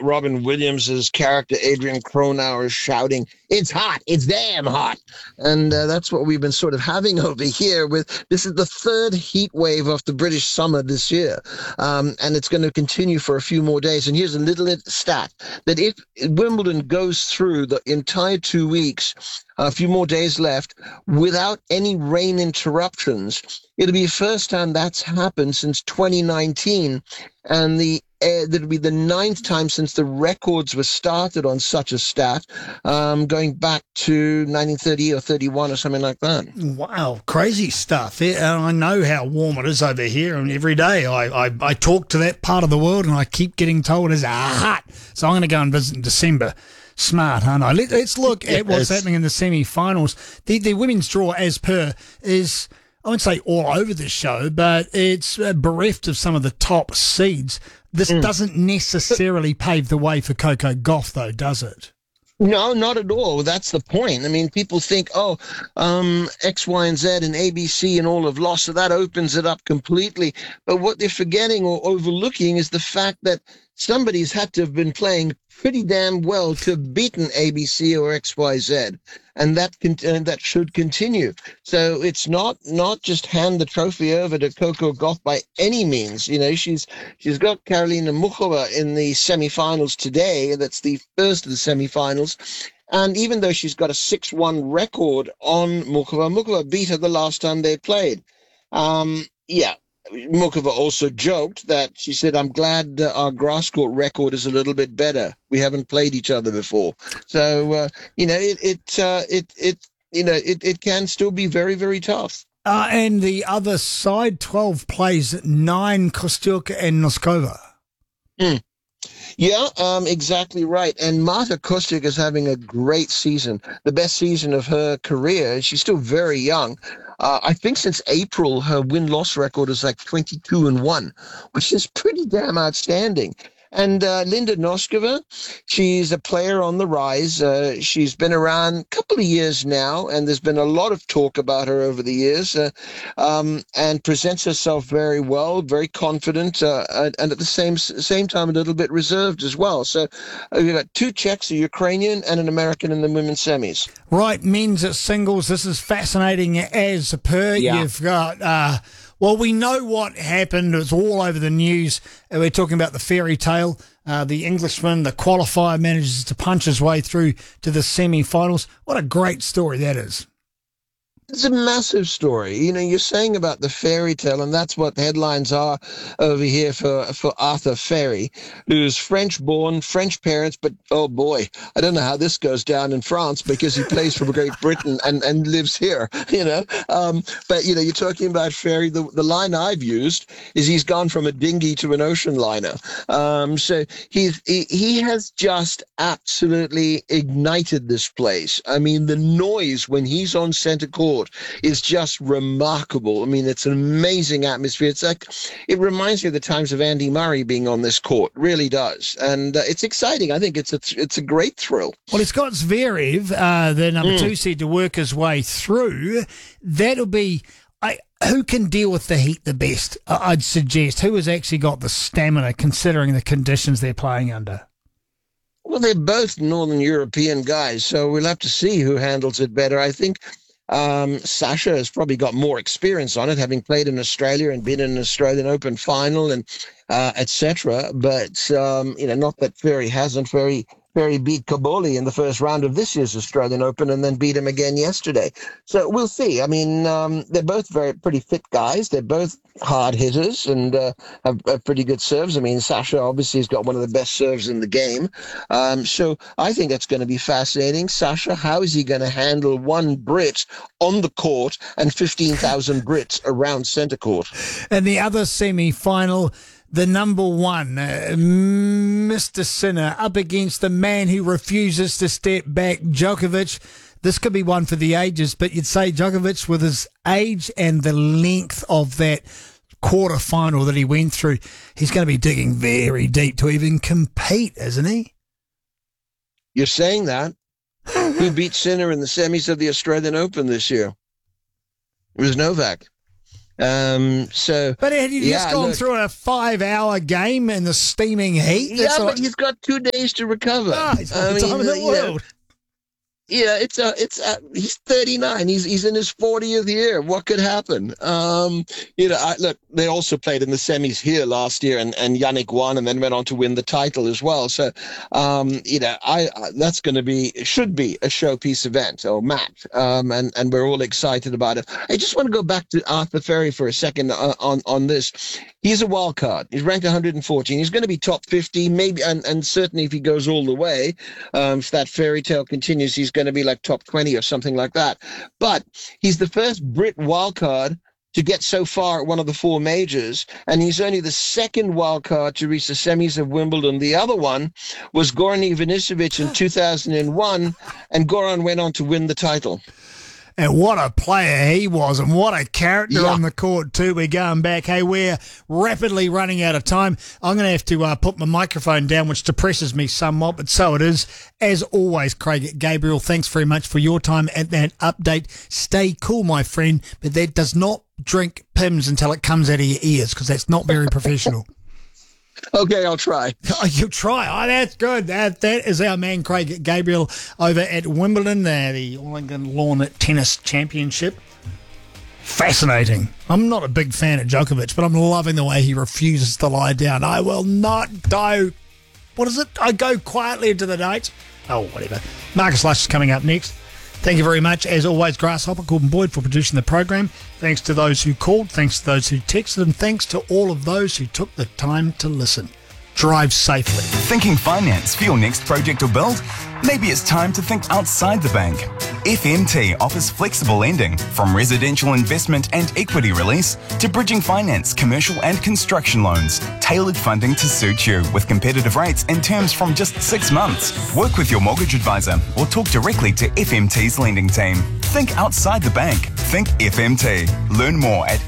Robin Williams' character, Adrian Cronauer, is shouting, "It's hot! It's damn hot!" And that's what we've been sort of having over here. This is the third heat wave of the British summer this year, and it's going to continue for a few more days. And here's a little stat that if Wimbledon goes through the entire 2 weeks, a few more days left, without any rain interruptions, it'll be the first time that's happened since 2019, and that'll be the ninth time since the records were started on such a stat, going back to 1930 or 31 or something like that. Wow, crazy stuff. I know how warm it is over here, and every day I talk to that part of the world, and I keep getting told it's hot. So I'm going to go and visit in December. Smart, aren't I? Let's look at what's happening in the semi-finals. The women's draw, as per, is, I won't say all over the show, but it's bereft of some of the top seeds. This doesn't necessarily pave the way for Coco Gauff, though, does it? No, not at all. That's the point. I mean, people think, X, Y, and Z and ABC and all have lost, so that opens it up completely. But what they're forgetting or overlooking is the fact that somebody's had to have been playing pretty damn well to have beaten ABC or XYZ, and that should continue. So it's not just hand the trophy over to Coco Gauff by any means. You know, she's got Karolina Muchova in the semifinals today. That's the first of the semifinals. And even though she's got a 6-1 record on Muchova beat her the last time they played. Mukova also joked that she said, "I'm glad our grass court record is a little bit better. We haven't played each other before." So it can still be very, very tough. And the other side, 12 plays 9, Kostyuk and Noskova. Yeah, exactly right. And Marta Kostyuk is having a great season, the best season of her career. She's still very young. I think since April, her win-loss record is like 22-1, which is pretty damn outstanding. And Linda Noskova, she's a player on the rise. She's been around a couple of years now, and there's been a lot of talk about her over the years, and presents herself very well, very confident, and at the same time a little bit reserved as well. So we've got 2 Czechs, a Ukrainian and an American in the women's semis. Right, men's at singles. This is fascinating as per. Yeah. You've got... Well, we know what happened. It's all over the news. We're talking about the fairy tale. The Englishman, the qualifier, manages to punch his way through to the semi-finals. What a great story that is. It's a massive story. You know, you're saying about the fairy tale, and that's what the headlines are over here for Arthur Ferry, who's French-born, French parents, but oh boy, I don't know how this goes down in France because he plays for Great Britain and lives here, you know. But, you know, you're talking about Ferry. The line I've used is he's gone from a dinghy to an ocean liner. So he has just absolutely ignited this place. I mean, the noise when he's on center court is just remarkable. I mean, it's an amazing atmosphere. It's like, it reminds me of the times of Andy Murray being on this court. It really does. And it's exciting. I think it's a great thrill. Well, it's got Zverev, the number 2 seed, to work his way through. That'll be... who can deal with the heat the best, I'd suggest? Who has actually got the stamina, considering the conditions they're playing under? Well, they're both Northern European guys, so we'll have to see who handles it better. I think Sasha has probably got more experience on it, having played in Australia and been in an Australian Open final and etc. But not that Ferry hasn't. Ferry beat Kaboli in the first round of this year's Australian Open and then beat him again yesterday. So we'll see. I mean, they're both pretty fit guys. They're both hard hitters and have pretty good serves. I mean, Sasha obviously has got one of the best serves in the game. So I think that's going to be fascinating. Sasha, how is he going to handle one Brit on the court and 15,000 Brits around centre court? And the other semi-final, the number 1, Mr. Sinner, up against the man who refuses to step back, Djokovic. This could be one for the ages, but you'd say Djokovic, with his age and the length of that quarter-final that he went through, he's going to be digging very deep to even compete, isn't he? You're saying that? Who beat Sinner in the semis of the Australian Open this year? It was Novak. But had you just gone through a 5-hour game in the steaming heat? Yeah, but he's got 2 days to recover. He's got the time in the world. Yeah, he's 39. He's in his 40th year. What could happen? Look, they also played in the semis here last year, and Yannick won, and then went on to win the title as well. So, that's should be a showpiece event or match, and we're all excited about it. I just want to go back to Arthur Ferry for a second on this. He's a wild card. He's ranked 114. He's going to be top 50, maybe, and certainly if he goes all the way, if that fairy tale continues, he's going to be like top 20 or something like that. But he's the first Brit wildcard to get so far at one of the 4 majors, and he's only the second wildcard to reach the semis of Wimbledon. The other one was Goran Ivanisevic in 2001, and Goran went on to win the title. And what a player he was, and what a character on the court too. We're going back. Hey, we're rapidly running out of time. I'm going to have to put my microphone down, which depresses me somewhat, but so it is. As always, Craig Gabriel, thanks very much for your time at that update. Stay cool, my friend, but that does not drink Pimm's until it comes out of your ears, because that's not very professional. Okay, I'll try. Oh, you'll try. Oh, that's good. That is our man, Craig Gabriel, over at Wimbledon, the All England Lawn Tennis Championship. Fascinating. I'm not a big fan of Djokovic, but I'm loving the way he refuses to lie down. I will not go. What is it? I go quietly into the night. Oh, whatever. Marcus Lush is coming up next. Thank you very much, as always, Grasshopper, Gordon Boyd, for producing the program. Thanks to those who called, thanks to those who texted, and thanks to all of those who took the time to listen. Drive safely. Thinking finance for your next project or build? Maybe it's time to think outside the bank. FMT offers flexible lending, from residential investment and equity release to bridging finance, commercial and construction loans. Tailored funding to suit you with competitive rates and terms from just 6 months. Work with your mortgage advisor or talk directly to FMT's lending team. Think outside the bank. Think FMT. Learn more at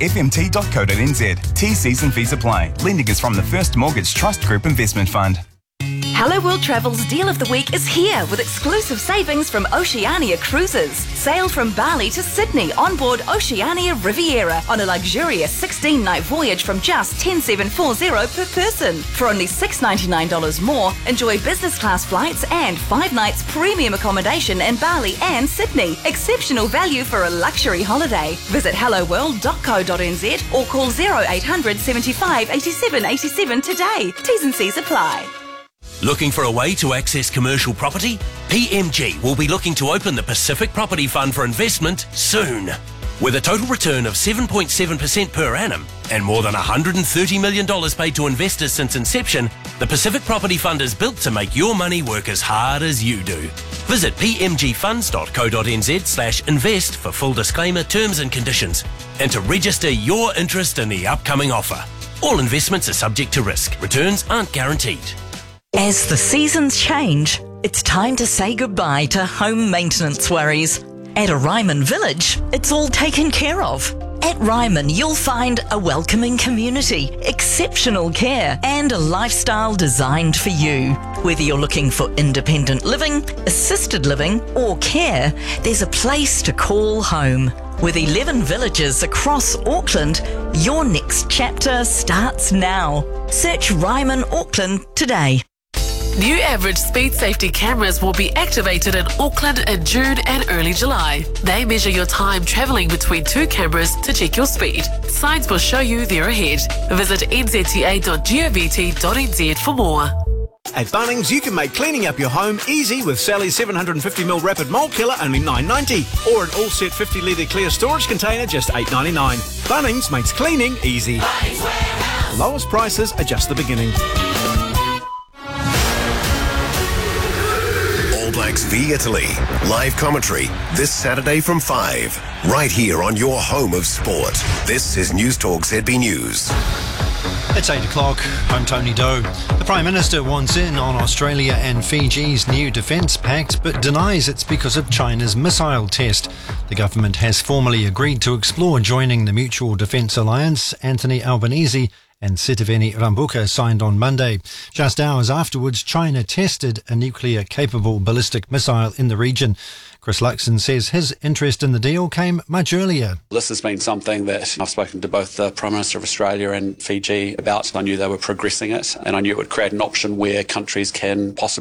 fmt.co.nz. T's and fees apply. Lending is from the First Mortgage Trust Group Investment Fund. Hello World Travel's Deal of the Week is here with exclusive savings from Oceania Cruises. Sail from Bali to Sydney on board Oceania Riviera on a luxurious 16-night voyage from just $10,740 per person. For only $699 more, enjoy business class flights and 5 nights premium accommodation in Bali and Sydney. Exceptional value for a luxury holiday. Visit helloworld.co.nz or call 0800 75 87 87 today. T's and C's apply. Looking for a way to access commercial property? PMG will be looking to open the Pacific Property Fund for investment soon. With a total return of 7.7% per annum and more than $130 million paid to investors since inception, the Pacific Property Fund is built to make your money work as hard as you do. Visit pmgfunds.co.nz/invest for full disclaimer, terms and conditions, and to register your interest in the upcoming offer. All investments are subject to risk. Returns aren't guaranteed. As the seasons change, it's time to say goodbye to home maintenance worries. At a Ryman Village, it's all taken care of. At Ryman, you'll find a welcoming community, exceptional care, and a lifestyle designed for you. Whether you're looking for independent living, assisted living, or care, there's a place to call home. With 11 villages across Auckland, your next chapter starts now. Search Ryman Auckland today. New average speed safety cameras will be activated in Auckland in June and early July. They measure your time travelling between 2 cameras to check your speed. Signs will show you they're ahead. Visit nzta.govt.nz for more. At Bunnings, you can make cleaning up your home easy with Sally's 750ml Rapid Mold Killer, only $9.90. Or an all-set 50-litre clear storage container, just $8.99. Bunnings makes cleaning easy. Lowest prices are just the beginning. All Blacks v Italy. Live commentary this Saturday from 5. Right here on your home of sport. This is News Talk ZB News. It's 8 o'clock. I'm Tony Doe. The Prime Minister wants in on Australia and Fiji's new defence pact, but denies it's because of China's missile test. The government has formally agreed to explore joining the Mutual Defence Alliance. Anthony Albanese and Sitiveni Rabuka signed on Monday. Just hours afterwards, China tested a nuclear-capable ballistic missile in the region. Chris Luxon says his interest in the deal came much earlier. This has been something that I've spoken to both the Prime Minister of Australia and Fiji about. I knew they were progressing it, and I knew it would create an option where countries can possibly